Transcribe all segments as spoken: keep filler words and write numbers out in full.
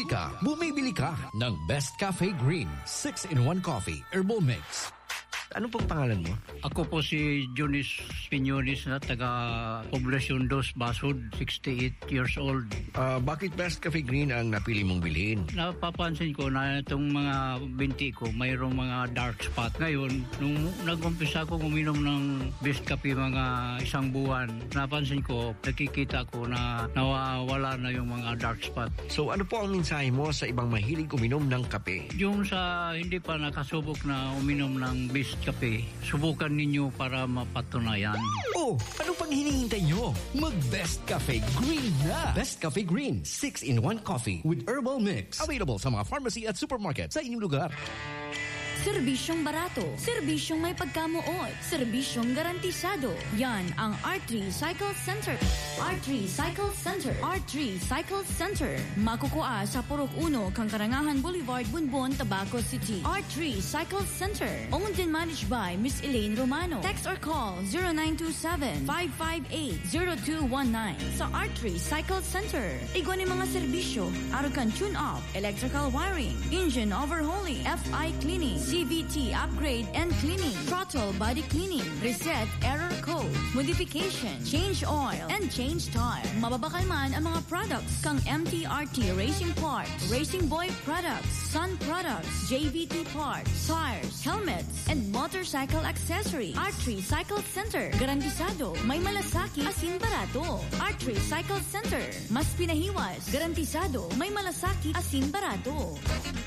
Hungry ka, bumibili ka ng Best Cafe Green six in one Coffee Herbal Mix. Ano pong pangalan mo? Ako po si Jonis Pinyonis na taga Poblacion dos, Basud, sixty-eight years old. Uh, bakit Best Cafe Green ang napili mong bilhin? Napapansin ko na itong mga binti ko, mayroong mga dark spot. Ngayon, nung nag-umpisa ko uminom ng Best Cafe mga isang buwan, napansin ko, nakikita ko na nawawala na yung mga dark spot. So ano po ang mensahe mo sa ibang mahilig uminom ng kape? Yung sa hindi pa nakasubok na uminom ng Best Cafe, subukan ninyo para mapatunayan. Oh, ano pang hinihintay nyo? Mag-Best Cafe Green na! Best Cafe Green six in one Coffee with Herbal Mix. Available sa mga pharmacy at supermarket sa inyong lugar. Serbisyong barato, serbisyong may pagkamuot, serbisyong garantisado. Yan ang R three Cycle Center. R three Cycle Center. R three Cycle Center. Makukuha sa Purok Uno, Kangkarangahan Boulevard, Bunbon, Tabaco City. R three Cycle Center. Owned and managed by Miss Elaine Romano. Text or call zero nine two seven, five five eight, zero two one nine. Sa R three Cycle Center. Igwan ang mga serbisyo. Arukan tune-up, electrical wiring, engine overhauling, F I cleaning, C V T upgrade and cleaning, throttle body cleaning, reset error code, modification, change oil, and change tire. Mababakal man ang mga products kang M T R T Racing Parts, Racing Boy Products, Sun Products, J V T Parts, tires, helmets, and motorcycle accessory. R three Cycle Center. Garantisado, may malasaki, asin barato. R three Cycle Center. Mas pinahiwas, garantisado, may malasaki, asin barato.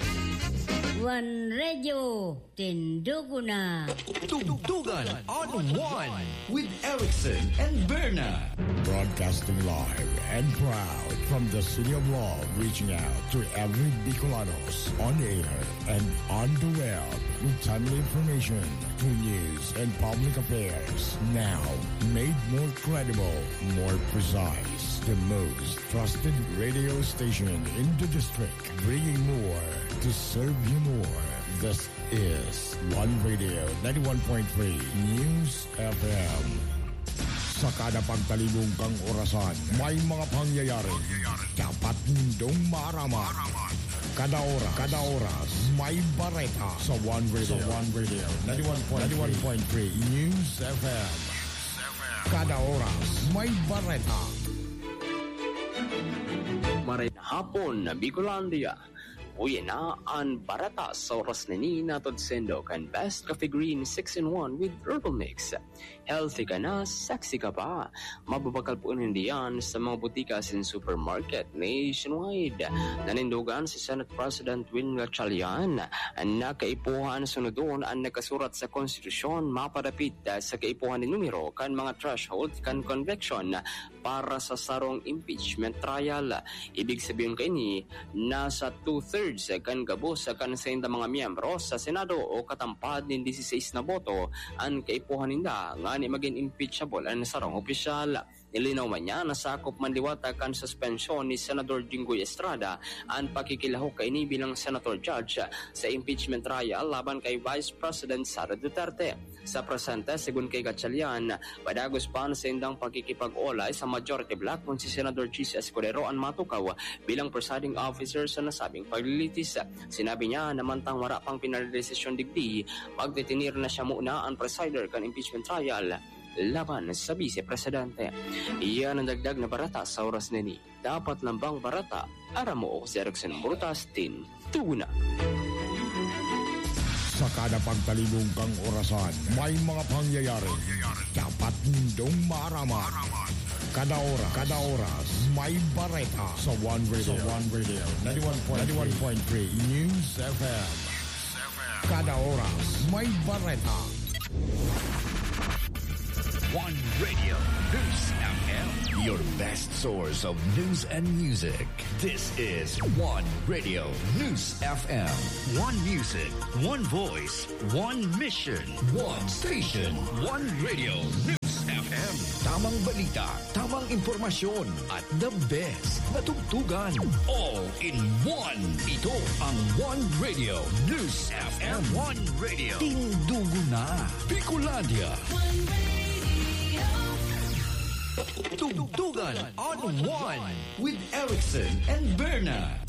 One Radio, tindugo na. Tugtugan on one with Erickson and Berna. Broadcasting live and proud from the City of Love, reaching out to every Bicolanos on air and on the web with timely information, true news, and public affairs. Now, made more credible, more precise. The most trusted radio station in the district, bringing more to serve you more. This is One Radio ninety-one point three News F M. Sa kada pagtalibong kang orasan, may mga pangyayari dapat nindong maaraman. Kada oras, kada oras, may bareta sa One Radio, sa One Radio ninety-one point three News F M. Kada oras, may bareta. Maray na hapon na Bicolandia. Uy na ang barata sa oras na ni natod sendo kan Best Cafe Green six in one with Herbal Mix. Healthy ka na, sexy ka pa. Mababakal po nindiyan sa mga butikas in supermarket nationwide. Nanindugan si Senate President Win Gatchalian. Nakaipuhan sunod doon ang nakasurat sa konstitusyon mapadapit sa kaipuhan ni numero kan mga threshold kan conviction para sa sarong impeachment trial. Ibig sabihin kay ni nasa two-thirds kan gabos kan sa inda mga miyembro sa Senado o katampad ng sixteen na boto ang kaipuhan ninda nga ni maging impeachable ang sarong opisyal. Nilinaw man niya na sakop man liwata kan suspensyon ni Senador Jinggoy Estrada ang pakikilahok kay ni bilang Senator Judge sa impeachment trial laban kay Vice President Sara Duterte. Sa presente, sigun kay Gatchalian, padagos pa sa indang pakikipag-olay sa majority bloc kung si Senador G C Escudero ang matukaw bilang presiding officer sa nasabing paglilitis. Sinabi niya na mantang wala pang pinalidesisyon digdi, magtitinir na siya muna ang presider kan impeachment trial laban sa Vice Presidente. Iyan ang dagdag na barata sa oras na ni. Dapat lambang barata, aram mo si Erickson Brutas, tin, tuna. Sa kada pagtalibong kang orasan, may mga pangyayari dapat nindong maaraman. Kada oras, kada oras, may bareta sa One Radio, sa One Radio ninety-one point three News F M. Kada oras, may bareta. One Radio News F M, your best source of news and music. This is One Radio News F M. One music, one voice, one mission, one station, one Radio News F M. Tamang balita, tamang impormasyon, at the best na tugtugan. All in one. Ito ang One Radio News F M. One Radio. Tindugo na. Bicolandia. One Radio. Tugtugan on one with Erickson and Berna.